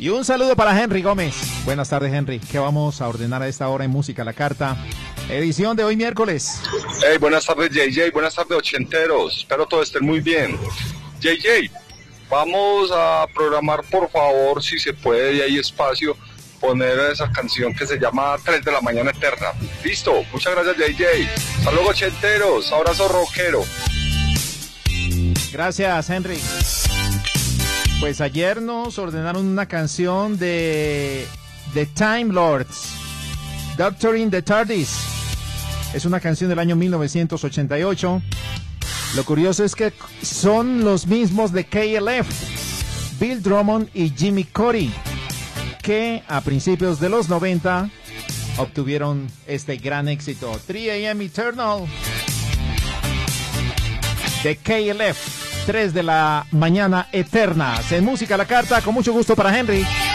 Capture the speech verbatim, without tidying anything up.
Y un saludo para Henry Gómez. Buenas tardes, Henry. ¿Qué vamos a ordenar a esta hora en Música a la Carta? Edición de hoy miércoles. Hey, buenas tardes, J J. Buenas tardes, ochenteros. Espero todos estén muy bien. J J, vamos a programar, por favor, si se puede, y hay espacio, poner esa canción que se llama tres de la mañana eterna. Listo. Muchas gracias, J J. Hasta luego, ochenteros. Abrazo rockero. Gracias, Henry. Pues ayer nos ordenaron una canción de The Time Lords, Doctor in the TARDIS. Es una canción del año mil novecientos ochenta y ocho. Lo curioso es que son los mismos de K L F, Bill Drummond y Jimmy Cody, que a principios de los noventa obtuvieron este gran éxito, tres a m Eternal, de K L F. tres de la mañana eternas en Música a la Carta, con mucho gusto para Henry.